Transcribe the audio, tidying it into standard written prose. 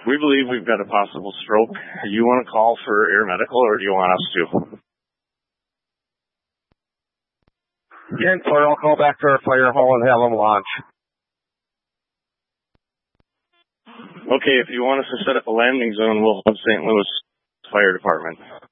We believe we've got a possible stroke. Do you want to call for air medical, or do you want us to? Yeah, or I'll call back to our fire hall and have them launch. Okay, if you want us to set up a landing zone, we'll have St. Louis Fire Department.